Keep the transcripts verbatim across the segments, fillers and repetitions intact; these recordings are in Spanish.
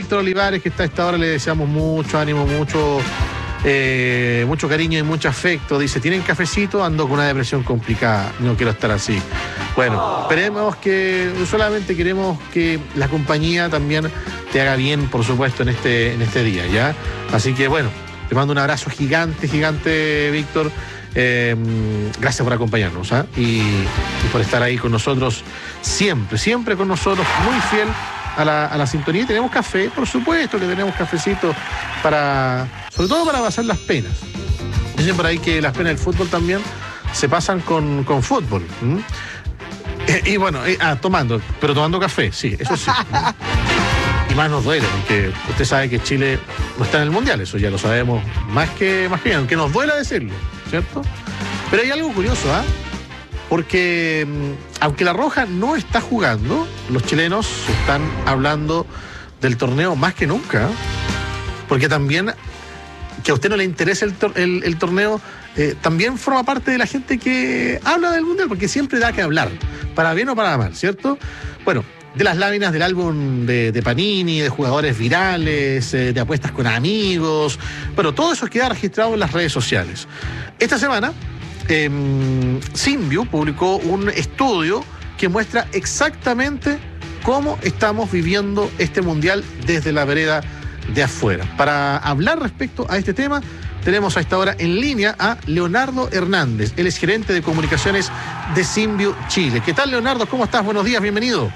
Víctor Olivares, que está a esta hora, le deseamos mucho ánimo, mucho, eh, mucho cariño y mucho afecto. Dice, ¿tienen cafecito? Ando con una depresión complicada, no quiero estar así. Bueno, esperemos que, solamente queremos que la compañía también te haga bien, por supuesto, en este, en este día, ¿ya? Así que bueno, te mando un abrazo gigante, gigante, Víctor. Eh, gracias por acompañarnos, ¿eh? y, y por estar ahí con nosotros siempre, siempre con nosotros, muy fiel a la, a la sintonía. Y tenemos café, por supuesto que tenemos cafecito para, sobre todo para pasar las penas. Dicen por ahí que las penas del fútbol también se pasan con, con fútbol. ¿Mm? Y, y bueno, eh, ah, tomando, pero tomando café, sí, eso sí. Y más nos duele, porque usted sabe que Chile no está en el Mundial, eso ya lo sabemos más que, más que bien, aunque nos duela decirlo, ¿cierto? Pero hay algo curioso, ¿ah? ¿eh? Porque aunque la Roja no está jugando, los chilenos están hablando del torneo más que nunca, ¿eh? Porque también, que a usted no le interese el, tor- el, el torneo, eh, también forma parte de la gente que habla del Mundial, porque siempre da que hablar, para bien o para mal, ¿cierto? Bueno, de las láminas del álbum de, de Panini, de jugadores virales, eh, de apuestas con amigos. Bueno, todo eso queda registrado en las redes sociales. Esta semana, eh, Simview publicó un estudio que muestra exactamente cómo estamos viviendo este mundial desde la vereda de afuera. Para hablar respecto a este tema, tenemos a esta hora en línea a Leonardo Hernández. Él es gerente de comunicaciones de Simview Chile. ¿Qué tal, Leonardo? ¿Cómo estás? Buenos días, bienvenido.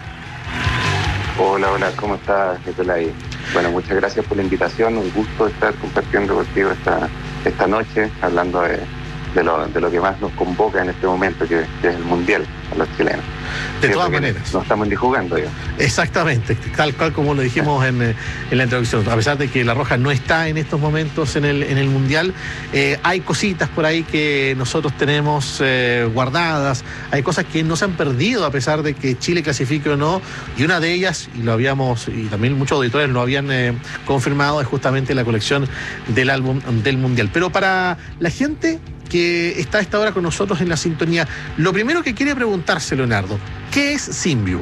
Hola, hola, ¿cómo estás, Nicolai? Bueno, muchas gracias por la invitación, un gusto estar compartiendo contigo esta, esta noche, hablando de, de, lo, de lo que más nos convoca en este momento, que, que es el Mundial a los chilenos. De todas maneras. No estamos ni jugando ya. Exactamente, tal cual como lo dijimos en, en la introducción. A pesar de que la Roja no está en estos momentos en el, en el Mundial, eh, hay cositas por ahí que nosotros tenemos eh, guardadas, hay cosas que no se han perdido a pesar de que Chile clasifique o no, y una de ellas, y lo habíamos, y también muchos auditores lo habían eh, confirmado, es justamente la colección del álbum del Mundial. Pero para la gente que está a esta hora con nosotros en la sintonía, lo primero que quiere preguntarse, Leonardo, ¿qué es Simview?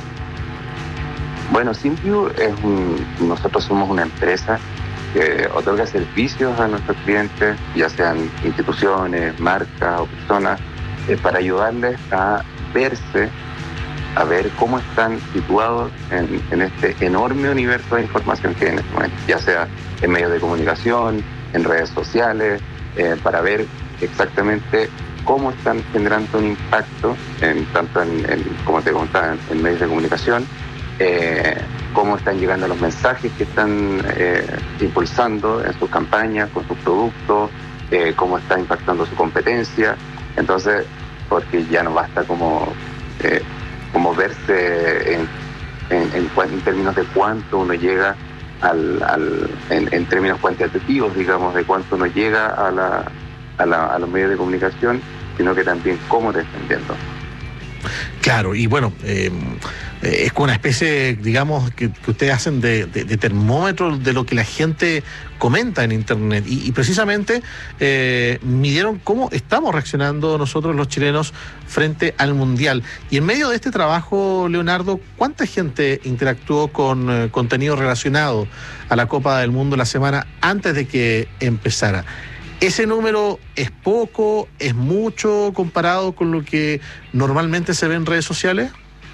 Bueno, Simview es un, nosotros somos una empresa que otorga servicios a nuestros clientes, ya sean instituciones, marcas o personas, eh, para ayudarles a verse, a ver cómo están situados en, en este enorme universo de información que hay en este momento, ya sea en medios de comunicación, en redes sociales, eh, para ver exactamente cómo están generando un impacto, en, tanto en, en, como te contaba, en, en medios de comunicación, eh, cómo están llegando los mensajes que están eh, impulsando en sus campañas, con sus productos, eh, cómo está impactando su competencia. Entonces, porque ya no basta como, eh, como verse en, en, en, en términos de cuánto uno llega al, al en, en términos cuantitativos, digamos, de cuánto uno llega a la A, la, a los medios de comunicación, sino que también cómo te están viendo. Claro, y bueno, eh, es como una especie, digamos, que, que ustedes hacen de, de, de termómetro de lo que la gente comenta en Internet. Y, y precisamente eh, midieron cómo estamos reaccionando nosotros los chilenos frente al Mundial. Y en medio de este trabajo, Leonardo, ¿cuánta gente interactuó con eh, contenido relacionado a la Copa del Mundo la semana antes de que empezara? ¿Ese número es poco, es mucho comparado con lo que normalmente se ve en redes sociales?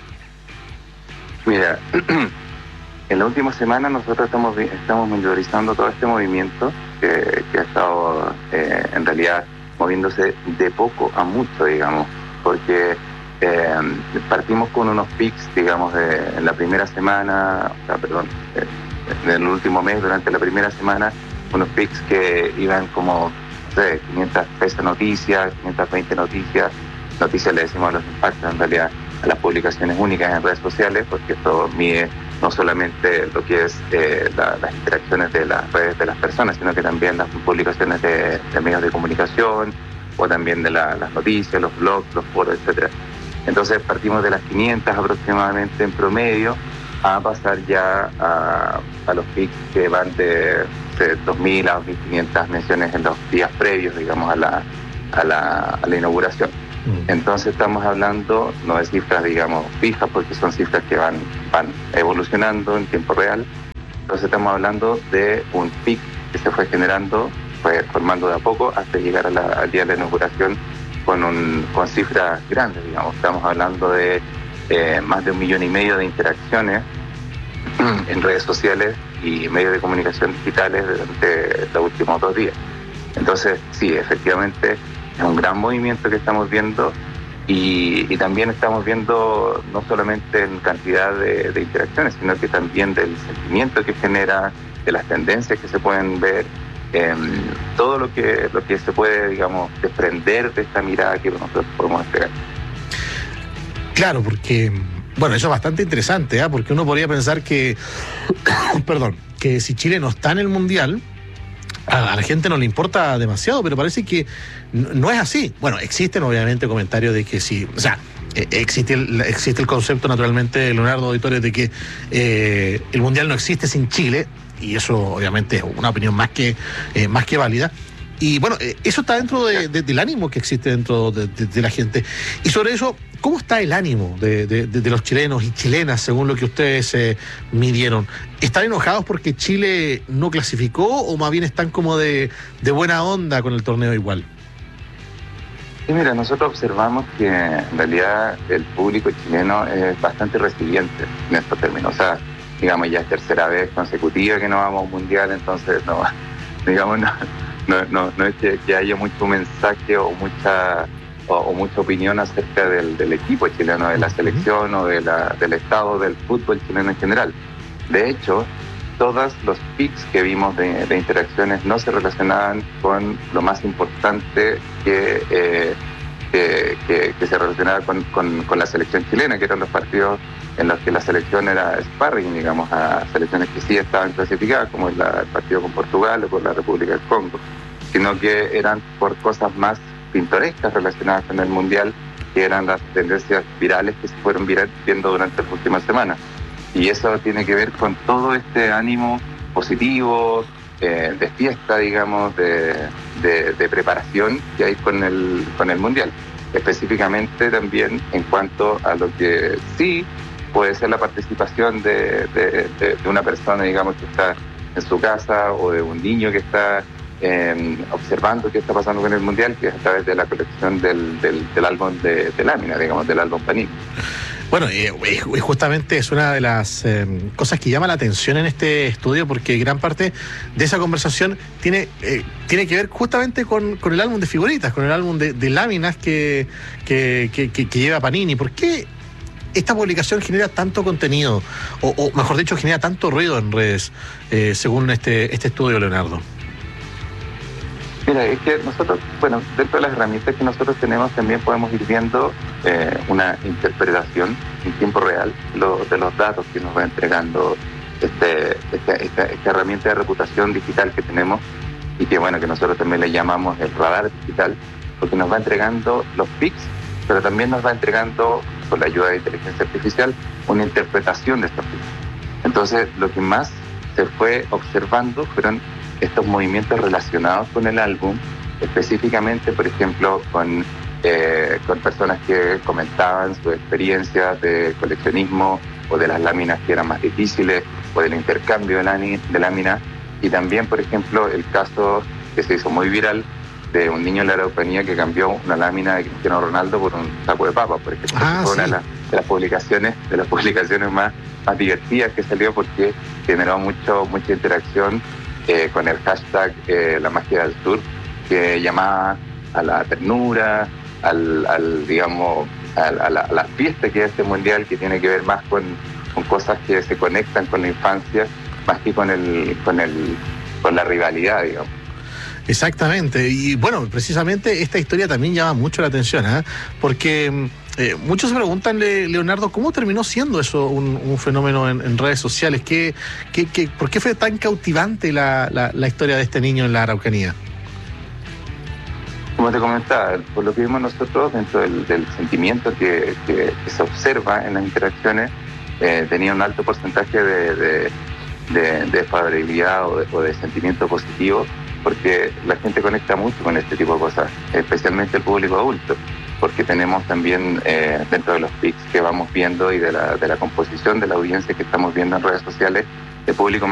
Mira, en la última semana nosotros estamos, estamos monitorizando todo este movimiento que, que ha estado eh, en realidad moviéndose de poco a mucho, digamos, porque eh, partimos con unos pics, digamos, de, en la primera semana, o sea, perdón, eh, en el último mes, durante la primera semana, unos pics que iban como, no sé, quinientas trece noticias, quinientas veinte noticias. Noticias le decimos a los impactos, en realidad, a las publicaciones únicas en redes sociales, porque esto mide no solamente lo que es eh, la, las interacciones de las redes de las personas, sino que también las publicaciones de, de medios de comunicación, o también de la, las noticias, los blogs, los foros, etcétera. Entonces partimos de las quinientas aproximadamente en promedio, a pasar ya a, a los pics que van de, de dos mil a dos mil quinientas menciones en los días previos, digamos, a la, a la, a la inauguración. Mm. Entonces estamos hablando no de cifras, digamos, fijas, porque son cifras que van, van evolucionando en tiempo real, Entonces estamos hablando de un pic que se fue generando, fue formando de a poco hasta llegar a la, al día de la inauguración con, un, con cifras grandes, digamos. Estamos hablando de eh, más de un millón y medio de interacciones en redes sociales y medios de comunicación digitales durante los últimos dos días. Entonces, sí, efectivamente es un gran movimiento que estamos viendo y, y también estamos viendo no solamente en cantidad de, de interacciones, sino que también del sentimiento que genera, de las tendencias que se pueden ver, eh, todo lo que, lo que se puede, digamos, desprender de esta mirada que nosotros podemos entregar. Claro, porque... Bueno, eso es bastante interesante, ¿eh? Porque uno podría pensar que, perdón, que si Chile no está en el Mundial, a, a la gente no le importa demasiado, pero parece que no, no es así. Bueno, existen obviamente comentarios de que sí, o sea, eh, existe, el, existe el concepto naturalmente, Leonardo Auditores, de que eh, el Mundial no existe sin Chile, y eso obviamente es una opinión más que, eh, más que válida. Y bueno, eso está dentro de, de, del ánimo que existe dentro de, de, de la gente. Y sobre eso, ¿cómo está el ánimo de, de, de los chilenos y chilenas, según lo que ustedes eh, midieron? ¿Están enojados porque Chile no clasificó o más bien están como de, de buena onda con el torneo igual? Sí, mira, nosotros observamos que en realidad el público chileno es bastante resiliente en estos términos. O sea, digamos, ya es tercera vez consecutiva que no vamos a un mundial, entonces no, digamos, no... No, no, no es que, que haya mucho mensaje o mucha o, o mucha opinión acerca del, del equipo chileno, de la selección o de la, del estado del fútbol chileno en general. De hecho, todos los pics que vimos de, de interacciones no se relacionaban con lo más importante que, eh, que, que, que se relacionaba con, con, con la selección chilena, que eran los partidos en los que la selección era sparring, digamos, a selecciones que sí estaban clasificadas, como el, el partido con Portugal o con la República del Congo, sino que eran por cosas más pintorescas relacionadas con el Mundial, que eran las tendencias virales que se fueron viendo durante las últimas semanas. Y eso tiene que ver con todo este ánimo positivo, eh, de fiesta, digamos, de, de, de preparación que hay con el, con el Mundial. Específicamente también en cuanto a lo que sí puede ser la participación de, de, de, de una persona, digamos, que está en su casa, o de un niño que está eh, observando qué está pasando con el Mundial, que es a través de la colección del, del, del álbum de, de lámina, digamos, del álbum Panini. Bueno, y, y justamente es una de las eh, cosas que llama la atención en este estudio, porque gran parte de esa conversación tiene eh, tiene que ver justamente con, con el álbum de figuritas, con el álbum de, de láminas que, que, que, que, que lleva Panini. ¿Por qué esta publicación genera tanto contenido, o, o mejor dicho, genera tanto ruido en redes, eh, según este, este estudio, Leonardo? Mira, es que nosotros, bueno, dentro de las herramientas que nosotros tenemos también podemos ir viendo eh, una interpretación en tiempo real lo, de los datos que nos va entregando este, esta, esta, esta herramienta de reputación digital que tenemos, y que bueno, que nosotros también le llamamos el radar digital, porque nos va entregando los pics, pero también nos va entregando, con la ayuda de inteligencia artificial, una interpretación de estos pics. Entonces, lo que más se fue observando fueron estos movimientos relacionados con el álbum, específicamente, por ejemplo, con, eh, con personas que comentaban sus experiencias de coleccionismo o de las láminas que eran más difíciles, o del intercambio de, lámina, de láminas, y también, por ejemplo, el caso que se hizo muy viral de un niño en la Araucanía que cambió una lámina de Cristiano Ronaldo por un saco de papas, por ejemplo. Ah, fue sí. una de las, de las publicaciones, de las publicaciones más, más divertidas que salió, porque generó mucho, mucha interacción eh, con el hashtag eh, La Magia del Sur, que llamaba a la ternura, al, al digamos, a, a, la, a la fiesta que es este mundial, que tiene que ver más con, con cosas que se conectan con la infancia, más que con el, con el, con la rivalidad, digamos. Exactamente, y bueno, precisamente esta historia también llama mucho la atención, ¿eh? Porque eh, muchos se preguntan, Leonardo, ¿cómo terminó siendo eso un, un fenómeno en, en redes sociales? ¿Qué, qué, qué, ¿Por qué fue tan cautivante la, la, la historia de este niño en la Araucanía? Como te comentaba, por lo que vimos nosotros, dentro del, del sentimiento que, que, que se observa en las interacciones, eh, tenía un alto porcentaje de, de, de, de favorabilidad o de, o de sentimiento positivo, porque la gente conecta mucho con este tipo de cosas, especialmente el público adulto, porque tenemos también eh, dentro de los pics que vamos viendo y de la, de la composición de la audiencia que estamos viendo en redes sociales, el público